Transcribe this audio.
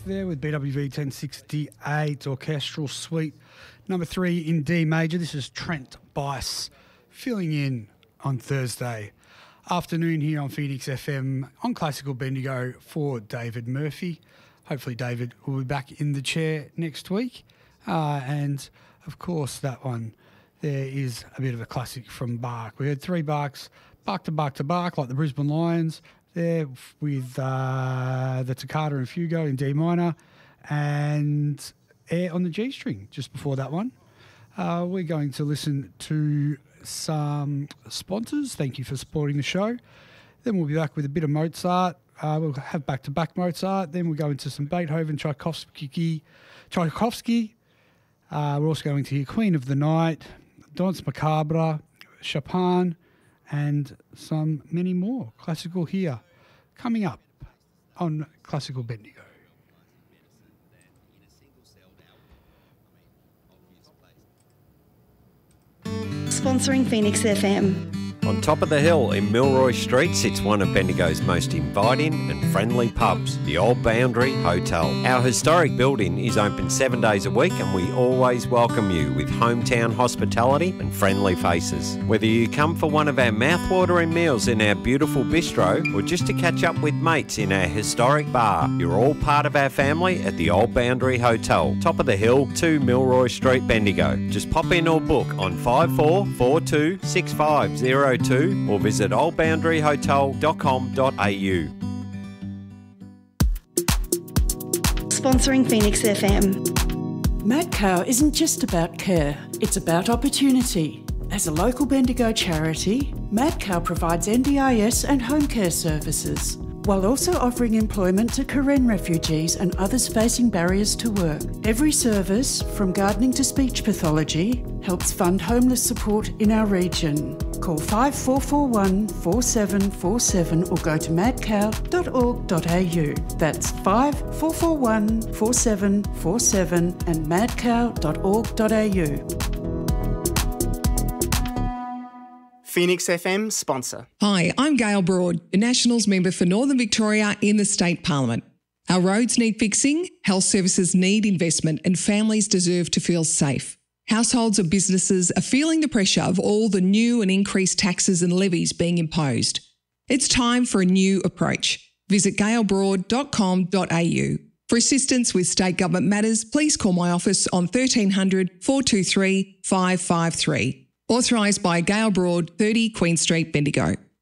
there with BWV 1068 Orchestral Suite number 3 in D major. This is Trent Bice filling in on Thursday afternoon here on Phoenix FM on Classical Bendigo for David Murphy. Hopefully David will be back in the chair next week. And, of course, that one there is a bit of a classic from Bach. We had 3 Bachs, Bach to Bach to Bach, like the Brisbane Lions there with the Toccata and Fugo in D minor and Air on the G string just before that one. We're going to listen to some sponsors. Thank you for supporting the show. Then we'll be back with a bit of Mozart. We'll have back-to-back Mozart. Then we'll go into some Beethoven, Tchaikovsky. We're also going to hear Queen of the Night, Danse Macabre, Chopin, and some many more. Classical here, coming up on Classical Bendigo. Sponsoring Phoenix FM. On top of the hill in Milroy Street sits one of Bendigo's most inviting and friendly pubs, the Old Boundary Hotel. Our historic building is open 7 days a week and we always welcome you with hometown hospitality and friendly faces. Whether you come for one of our mouthwatering meals in our beautiful bistro or just to catch up with mates in our historic bar, you're all part of our family at the Old Boundary Hotel, top of the hill, 2 Milroy Street, Bendigo. Just pop in or book on 5442 6502 or visit oldboundaryhotel.com.au. Sponsoring Phoenix FM. Madcow isn't just about care, it's about opportunity. As a local Bendigo charity, Madcow provides NDIS and home care services, while also offering employment to Karen refugees and others facing barriers to work. Every service, from gardening to speech pathology, helps fund homeless support in our region. Call 5441 4747 or go to madcow.org.au. That's 5441 4747 and madcow.org.au. Phoenix FM sponsor. Hi, I'm Gail Broad, the Nationals member for Northern Victoria in the State Parliament. Our roads need fixing, health services need investment, and families deserve to feel safe. Households and businesses are feeling the pressure of all the new and increased taxes and levies being imposed. It's time for a new approach. Visit gailbroad.com.au. For assistance with state government matters, please call my office on 1300 423 553. Authorised by Gail Broad, 30 Queen Street, Bendigo.